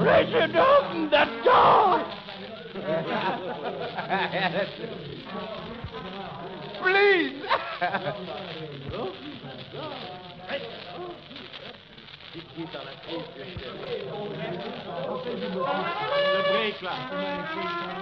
Richard, open the door! Please! Le break, là.